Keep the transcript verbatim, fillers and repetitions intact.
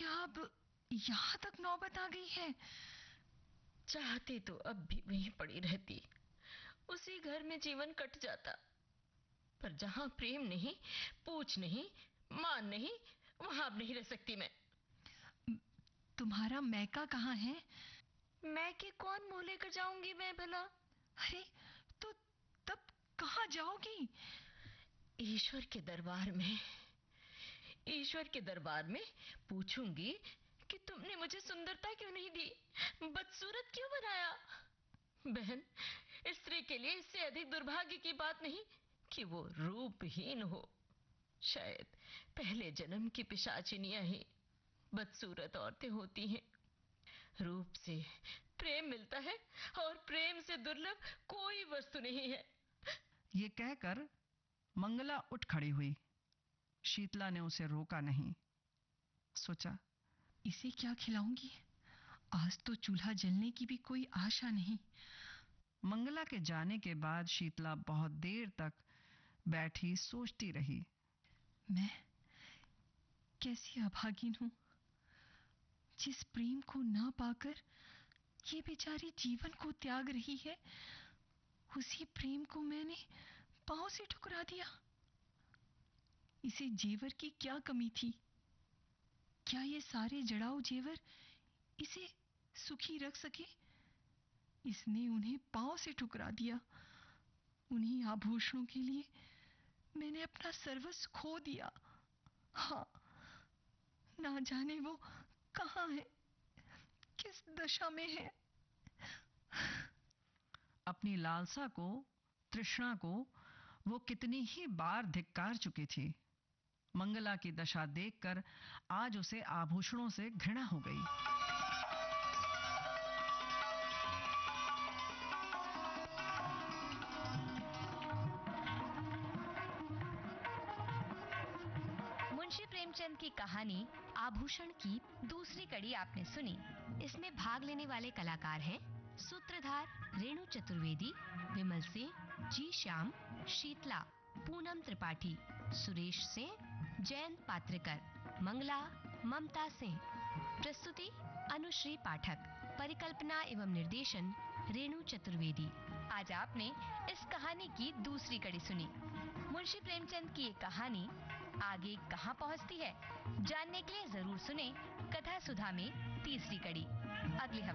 क्या अब यहाँ तक नौबत आ गई है? चाहती तो अब भी वहीं पड़ी रहती, उसी घर में जीवन कट जाता, पर जहां प्रेम नहीं, पूछ नहीं, मान नहीं, वहां अब नहीं रह सकती मैं। तुम्हारा मैका कहाँ है? मैं के कौन मुंह लेकर जाऊंगी मैं भला? अरे तो तब कहाँ जाओगी? ईश्वर के दरबार में। ईश्वर के दरबार में पूछूंगी कि तुमने मुझे सुंदरता क्यों नहीं दी, बदसूरत क्यों बनाया। बहन, स्त्री के लिए इससे अधिक दुर्भाग्य की बात नहीं कि वो रूपहीन हो। शायद पहले जन्म की पिशाचिनियां ही बदसूरत औरतें होती हैं। रूप से प्रेम मिलता है और प्रेम से दुर्लभ कोई वस्तु नहीं है। ये कहकर मंगला उठ खड़ी हुई। शीतला ने उसे रोका नहीं। सोचा, इसे क्या खिलाऊंगी? आज तो चूल्हा जलने की भी कोई आशा नहीं। मंगला के जाने के बाद शीतला बहुत देर तक बैठी सोचती रही। मैं कैसी अभागिन हूं, जिस प्रेम को ना पाकर ये बेचारी जीवन को त्याग रही है, उसी प्रेम को मैंने पांव से ठुकरा दिया। इसे जेवर की क्या कमी थी? क्या ये सारे जड़ाऊ जेवर इसे सुखी रख सके? इसने उन्हें पांव से ठुकरा दिया। उन्हीं आभूषणों के लिए मैंने अपना सर्वस्व खो दिया। हाँ, ना जाने वो कहाँ है, किस दशा में है। अपनी लालसा को, तृष्णा को वो कितनी ही बार धिक्कार चुकी थी। मंगला की दशा देखकर आज उसे आभूषणों से घृणा हो गई। मुंशी प्रेमचंद की कहानी आभूषण की दूसरी कड़ी आपने सुनी। इसमें भाग लेने वाले कलाकार हैं सूत्रधार रेणु चतुर्वेदी, विमल सिंह, जी श्याम, शीतला, पूनम त्रिपाठी, सुरेश सिंह, जयंत पात्रिकर, मंगला, ममता सिंह। प्रस्तुति अनुश्री पाठक। परिकल्पना एवं निर्देशन रेणु चतुर्वेदी। आज आपने इस कहानी की दूसरी कड़ी सुनी। मुंशी प्रेमचंद की ये कहानी आगे कहां पहुंचती है, जानने के लिए जरूर सुने कथा सुधा में तीसरी कड़ी अगले हफ्ते।